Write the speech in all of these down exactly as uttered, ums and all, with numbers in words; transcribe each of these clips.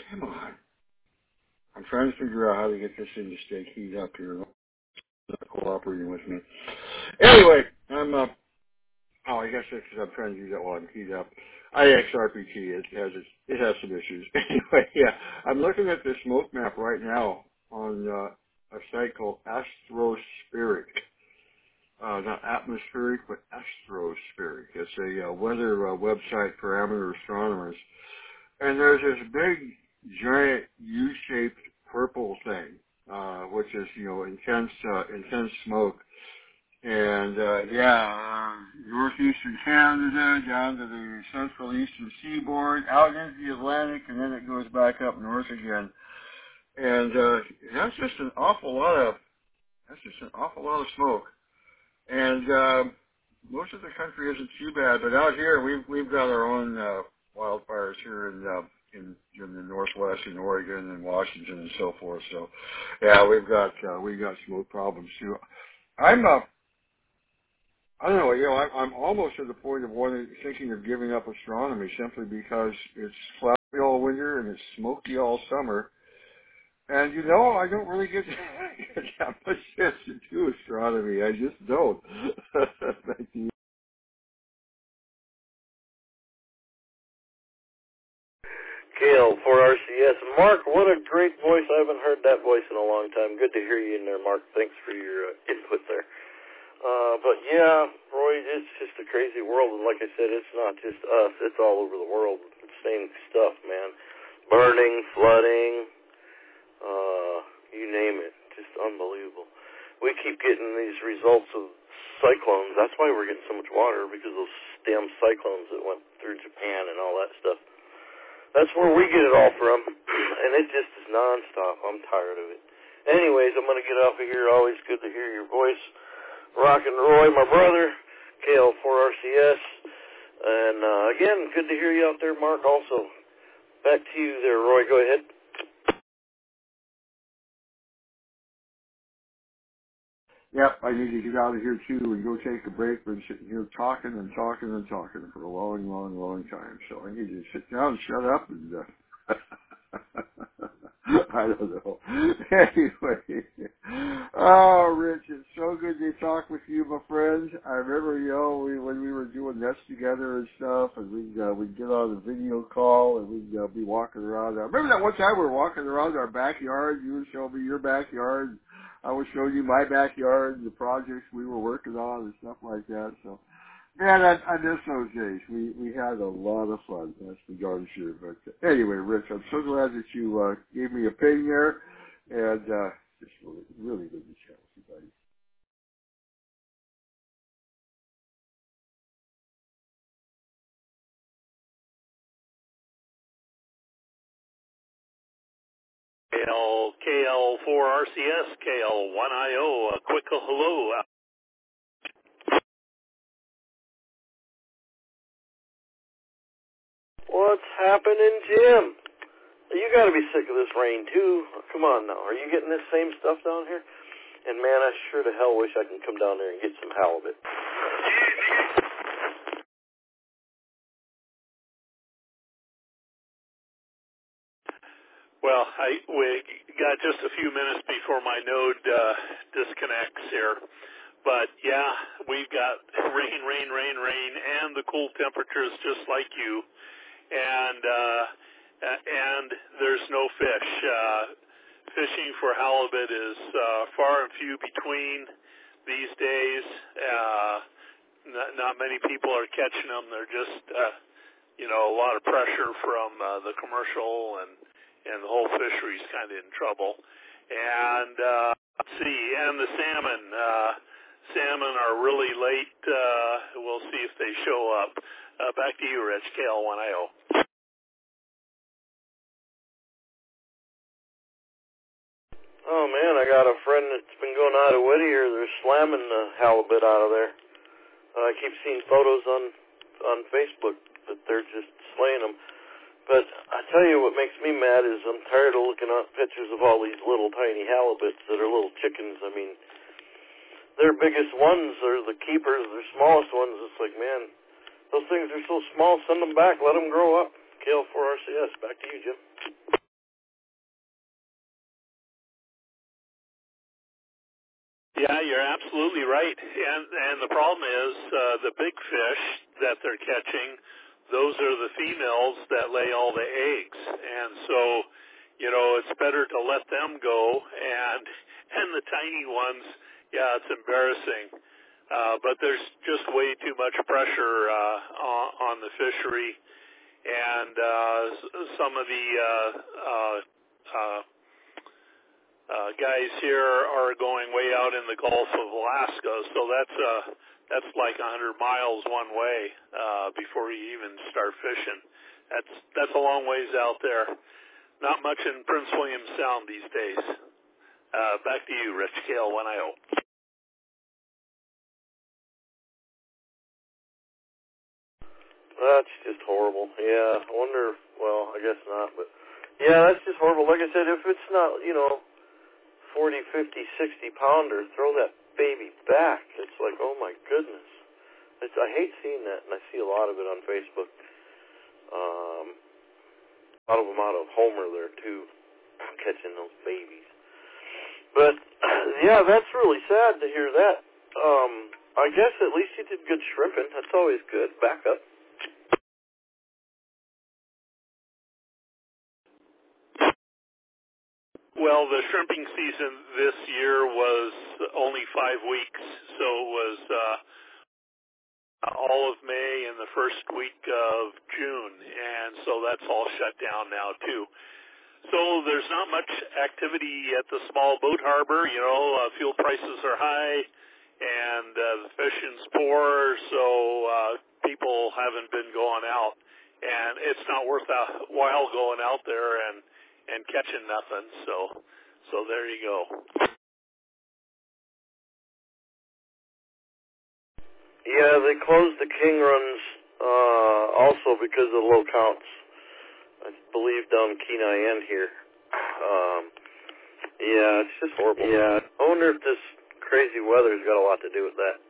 Come on. I'm trying to figure out how to get this thing to stay keyed up here. It's not cooperating with me. Anyway, I'm, uh, oh, I guess that's because I'm trying to use that while I'm keyed up. I X R P T, it has, its, it has some issues. Anyway, yeah, I'm looking at this smoke map right now on uh, a site called Astrospheric. Uh, not atmospheric, but astrospheric. It's a uh, weather uh, website for amateur astronomers. And there's this big, giant U-shaped purple thing, uh, which is, you know, intense, uh, intense smoke. And, uh, yeah, uh, northeastern Canada, down to the central eastern seaboard, out into the Atlantic, and then it goes back up north again. And, uh, that's just an awful lot of, that's just an awful lot of smoke. And, um, most of the country isn't too bad, but out here we've, we've got our own, uh, wildfires here in, uh, in, in the Northwest, in Oregon and Washington and so forth. So, yeah, we've got, uh, we've got smoke problems too. I'm, uh, I don't know, you know, I, I'm almost to the point of wanting, thinking of giving up astronomy simply because it's cloudy all winter and it's smoky all summer. And you know, I don't really get, get that much chance to do astronomy. I just don't. Thank you. K L four R C S. Mark, what a great voice. I haven't heard that voice in a long time. Good to hear you in there, Mark. Thanks for your uh, input there. Uh, but yeah, Roy, it's just a crazy world. And like I said, it's not just us. It's all over the world. It's the same stuff, man. Burning, flooding, uh, you name it. Just unbelievable. We keep getting these results of cyclones. That's why we're getting so much water, because those damn cyclones that went through Japan and all that stuff. That's where we get it all from, and it just is nonstop. I'm tired of it. Anyways, I'm going to get off of here. Always good to hear your voice. Rockin' Roy, my brother, K L four R C S. And, uh, again, good to hear you out there, Mark, also. Back to you there, Roy. Go ahead. Yep, I need to get out of here too and go take a break. We've been sitting here talking and talking and talking for a long, long, long time. So I need to sit down and shut up and, uh, I don't know. Anyway. Oh, Rich, it's so good to talk with you, my friend. I remember, you know, we, when we were doing nets together and stuff, and we'd, uh, we'd get on a video call, and we'd uh, be walking around. I remember that one time we were walking around our backyard. You were showing me your backyard. I was showing you my backyard, the projects we were working on and stuff like that. So, man, I, I miss those days. We we had a lot of fun. That's the darn sure. But uh, anyway, Rich, I'm so glad that you uh, gave me a ping there, and uh, just really, really good to chat with you, buddy. K L, K L four R C S, K L one I O, a quick hello. What's happening, Jim? You got to be sick of this rain, too. Come on now. Are you getting this same stuff down here? And, man, I sure to hell wish I can come down there and get some halibut. Well, I, we got just a few minutes before my node uh, disconnects here. But, yeah, we've got rain, rain, rain, rain, and the cool temperatures just like you. And uh, and there's no fish. Uh, fishing for halibut is uh, far and few between these days. Uh, not, not many people are catching them. They're just, uh, you know, a lot of pressure from uh, the commercial, and, and the whole fishery's kind of in trouble. And uh, let's see, and the salmon. Uh, salmon are really late. Uh, we'll see if they show up. Uh, back to you, Rich, K L one I O. Oh, man, I got a friend that's been going out of Whittier. They're slamming the halibut out of there. Uh, I keep seeing photos on on Facebook that they're just slaying them. But I tell you what makes me mad is I'm tired of looking at pictures of all these little tiny halibuts that are little chickens. I mean, their biggest ones are the keepers. Their smallest ones, it's like, man, those things are so small. Send them back. Let them grow up. K L four R C S. Back to you, Jim. Yeah, you're absolutely right. And and the problem is uh, the big fish that they're catching, those are the females that lay all the eggs. And so, you know, it's better to let them go. And and the tiny ones, yeah, it's embarrassing. Uh, but there's just way too much pressure uh, on, on the fishery. And uh, some of the uh, uh, uh, Uh, guys here are going way out in the Gulf of Alaska, so that's uh, that's like a hundred miles one way uh, before you even start fishing. That's that's a long ways out there. Not much in Prince William Sound these days. Uh, back to you, Rich K L one I O. That's just horrible. Yeah, I wonder. Well, I guess not, but yeah, that's just horrible. Like I said, if it's not, you know, forty, fifty, sixty pounder, throw that baby back. It's like, oh my goodness. It's, I hate seeing that, and I see a lot of it on Facebook. Um, a lot of them out of Homer there, too, catching those babies. But, yeah, that's really sad to hear that. Um, I guess at least you did good shrimping. That's always good. Back up. Well, the shrimping season this year was only five weeks, so it was uh, all of May and the first week of June, and so that's all shut down now too. So there's not much activity at the small boat harbor. You know, uh, fuel prices are high, and uh, the fishing's poor, so uh, people haven't been going out, and it's not worth a while going out there and and catching nothing. So, so there you go. Yeah, they closed the king runs uh, also because of low counts. I believe down Kenai End here. Um, yeah, it's just horrible. Yeah, I wonder if this crazy weather's got a lot to do with that.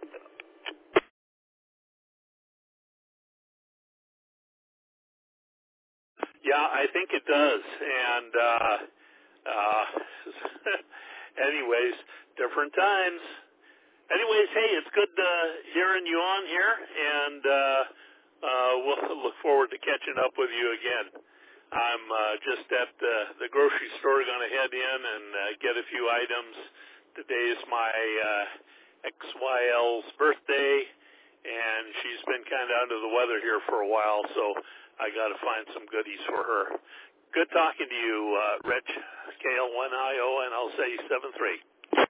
Yeah, I think it does. And uh, uh, anyways, different times. Anyways, hey, it's good uh, hearing you on here, and uh, uh, we'll look forward to catching up with you again. I'm uh, just at the, the grocery store, going to head in and uh, get a few items. Today is my uh, X Y L's birthday, and she's been kind of under the weather here for a while, so I got to find some goodies for her. Good talking to you, uh, Rich, K L one I O, and I'll say seven three.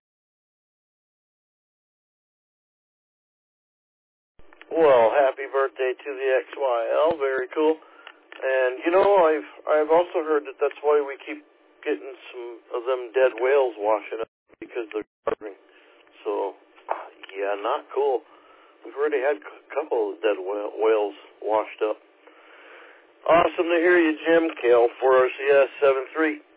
Well, happy birthday to the X Y L. Very cool. And, you know, I've I've also heard that that's why we keep getting some of them dead whales washing up, because they're starving. So, yeah, not cool. We've already had a couple of dead whales washed up. Awesome to hear you, Jim. K L four R C S seven three.